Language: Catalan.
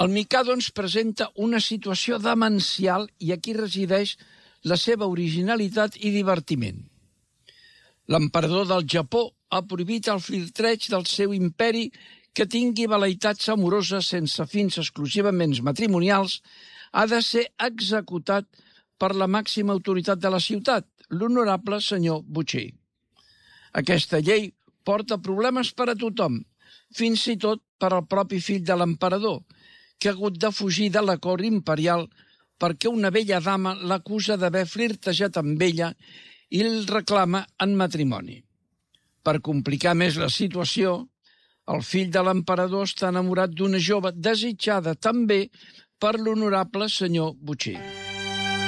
El Mikado ens presenta una situació demencial i aquí resideix la seva originalitat i divertiment. L'emperador del Japó ha prohibit el flirteig del seu imperi que tingui velleitats amoroses sense fins exclusivament matrimonials ha de ser executat per la màxima autoritat de la ciutat, l'honorable senyor Butcher. Aquesta llei porta problemes per a tothom, fins i tot per al propi fill de l'emperador, que ha hagut de fugir de la cort imperial perquè una vella dama l'acusa d'haver flirtejat amb ella i el reclama en matrimoni. Per complicar més la situació, el fill de l'emperador està enamorat d'una jove desitjada també per l'honorable senyor Butcher.